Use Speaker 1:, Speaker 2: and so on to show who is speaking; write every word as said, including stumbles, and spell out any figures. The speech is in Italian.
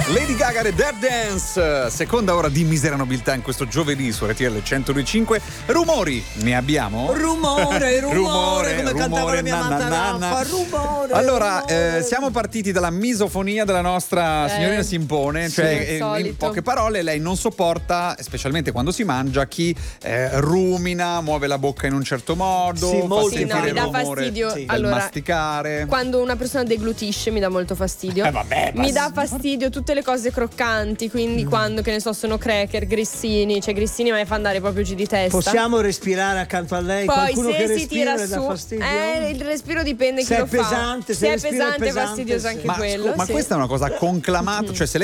Speaker 1: Lady Gaga e Dead Dance, seconda ora di misera nobiltà in questo giovedì su R T L centodue e cinque. Rumori, ne abbiamo?
Speaker 2: Rumore, rumore,
Speaker 1: rumore
Speaker 2: come
Speaker 1: rumore,
Speaker 2: cantava la mia
Speaker 1: na,
Speaker 2: amata
Speaker 1: na, na,
Speaker 2: Raffa, rumore.
Speaker 1: Allora,
Speaker 2: rumore.
Speaker 1: Eh, siamo partiti dalla misofonia della nostra
Speaker 3: Eh,
Speaker 1: signorina Simpone,
Speaker 3: sì,
Speaker 1: cioè
Speaker 3: al
Speaker 1: eh, in
Speaker 3: solito.
Speaker 1: poche parole lei non sopporta, specialmente quando si mangia, chi eh, rumina, muove la bocca in un certo modo,
Speaker 2: Sì,
Speaker 1: fa
Speaker 2: molti
Speaker 3: Sì, no,
Speaker 1: sentire
Speaker 3: mi
Speaker 1: il
Speaker 3: dà
Speaker 1: rumore
Speaker 3: fastidio.
Speaker 1: del
Speaker 3: Allora,
Speaker 1: masticare.
Speaker 3: quando una persona deglutisce mi dà molto fastidio.
Speaker 1: Eh, vabbè, ma
Speaker 3: mi
Speaker 1: sì.
Speaker 3: dà fastidio tutte le cose croccanti, quindi quando, che ne so, sono cracker, grissini, cioè grissini mi fa andare proprio giù di testa.
Speaker 2: Possiamo respirare accanto a lei?
Speaker 3: Poi
Speaker 2: Qualcuno
Speaker 3: se
Speaker 2: che
Speaker 3: si
Speaker 2: respira
Speaker 3: tira
Speaker 2: le dà
Speaker 3: su,
Speaker 2: fastidio?
Speaker 3: eh, il respiro dipende
Speaker 2: Se
Speaker 3: chi
Speaker 2: è
Speaker 3: lo
Speaker 2: pesante,
Speaker 3: fa.
Speaker 2: se
Speaker 3: se è
Speaker 2: il respiro è
Speaker 3: pesante, è
Speaker 2: pesante,
Speaker 3: fastidioso
Speaker 2: sì.
Speaker 3: anche
Speaker 1: Ma,
Speaker 3: quello.
Speaker 1: scu- ma
Speaker 3: sì.
Speaker 1: questa è una cosa conclamata, cioè se lei